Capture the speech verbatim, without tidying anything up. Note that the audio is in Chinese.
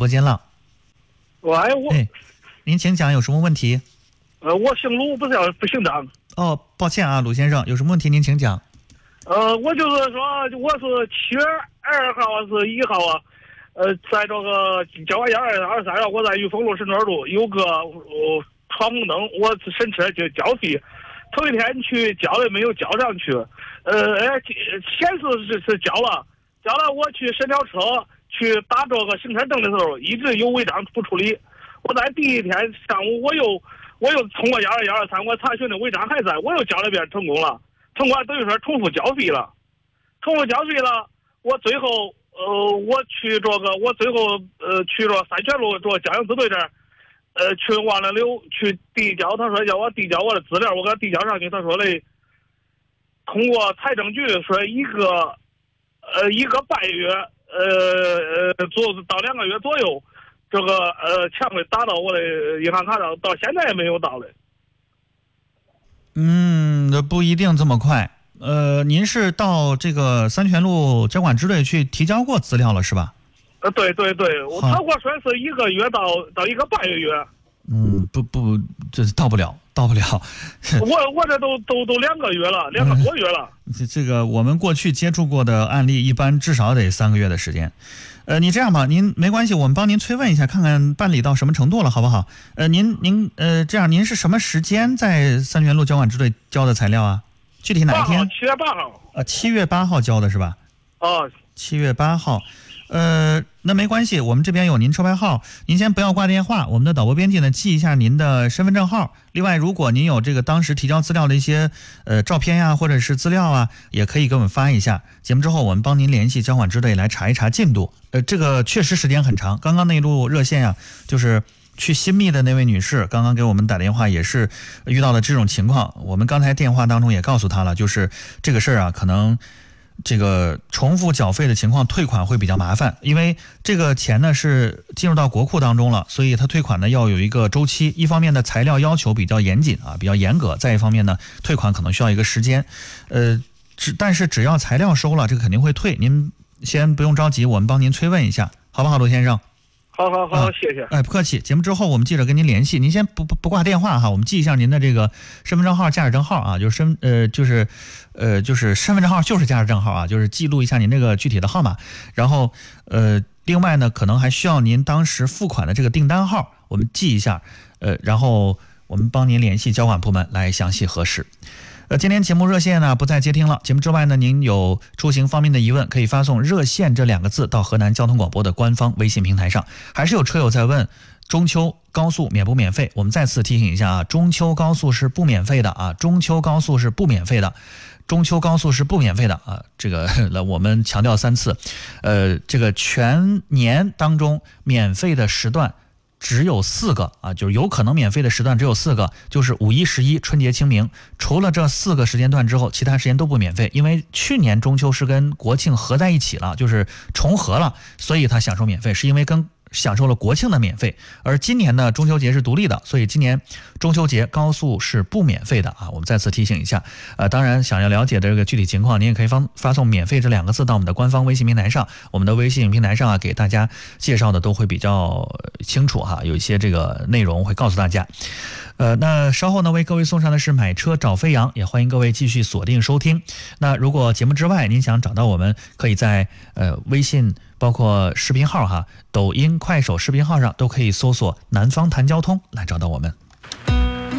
播间了。 喂，我， 哎，您请讲，有什么问题？ 呃，我姓卢，不是不姓张。 哦，抱歉啊，鲁先生，有什么问题您请讲。 呃，我就是说，我是七月二号是一号啊，呃，在这个交完烟二二三号，我在裕丰路神庄路有个呃闯红灯，我神车就交费，头一天去交的没有交上去，呃，哎，显示是是交了，交了，我去审调车去打这个行车证的时候，一直有违章不处理。我在第一天上午，我又我又通过幺二幺二三，我查询的违章还在，我又交了一遍成功了，成功等于说重复交费了，重复交费了。我最后呃，我去这个，我最后呃去了三泉路这个交警支队这儿，呃，去忘了留去递交，他说要我递交我的资料，我给他递交上去，他说的通过财政局说一个呃一个半月呃呃左到两个月左右。这个呃钱会打到我的银行卡上，到现在也没有到嘞。 嗯，不一定这么快。呃，您是到这个三泉路交管支队去提交过资料了是吧？ 呃，对对对，我他给我说是一个月到到一个半月。 嗯，不不，这到不了，到不了。 我我这都都都两个月了，两个多月了。 这这个我们过去接触过的案例，一般至少得三个月的时间。呃，你这样吧，您没关系，我们帮您催问一下，看看办理到什么程度了，好不好？呃，您您呃，这样您是什么时间在三泉路交管支队交的材料啊？具体哪一天？ 七月八号。 呃，七月八号交的是吧？ 哦， 七月八号。呃，那没关系，我们这边有您车牌号，您先不要挂电话，我们的导播编辑呢记一下您的身份证号。另外，如果您有这个当时提交资料的一些呃照片呀，或者是资料啊，也可以给我们发一下。节目之后，我们帮您联系交管支队来查一查进度。呃，这个确实时间很长。刚刚那一路热线呀，就是去新密的那位女士，刚刚给我们打电话也是遇到了这种情况。我们刚才电话当中也告诉她了，就是这个事儿啊，可能。这个重复缴费的情况，退款会比较麻烦，因为这个钱呢是进入到国库当中了，所以它退款呢要有一个周期。一方面的材料要求比较严谨啊，比较严格；再一方面呢，退款可能需要一个时间。呃，只但是只要材料收了，这个肯定会退。您先不用着急，我们帮您催问一下，好不好，罗先生？ 好好好，谢谢。 哎，不客气。节目之后我们记者跟您联系，您先不不不挂电话哈，我们记一下您的这个身份证号、驾驶证号啊，就是身呃就是呃就是身份证号就是驾驶证号啊，就是记录一下您这个具体的号码。然后呃，另外呢，可能还需要您当时付款的这个订单号，我们记一下。呃，然后我们帮您联系交管部门来详细核实。呃，今天节目热线呢不再接听了。节目之外呢，您有出行方面的疑问，可以发送“热线”这两个字到河南交通广播的官方微信平台上。还是有车友在问中秋高速免不免费？我们再次提醒一下啊，中秋高速是不免费的啊，中秋高速是不免费的，中秋高速是不免费的啊。这个我们强调三次。呃，这个全年当中免费的时段。只有四个啊，就是有可能免费的时段只有四个，就是五一、十一、春节、清明。除了这四个时间段之后，其他时间都不免费。因为去年中秋是跟国庆合在一起了，就是重合了，所以他享受免费，是因为跟享受了国庆的免费。而今年呢，中秋节是独立的，所以今年中秋节高速是不免费的啊。我们再次提醒一下，呃，当然想要了解的这个具体情况，您也可以发发送免费这两个字到我们的官方微信平台上。我们的微信平台上啊，给大家介绍的都会比较清楚哈，有一些这个内容会告诉大家。呃，那稍后呢，为各位送上的是买车找飞扬，也欢迎各位继续锁定收听。那如果节目之外您想找到我们，可以在呃微信包括视频号哈，抖音、快手视频号上都可以搜索南方谈交通来找到我们。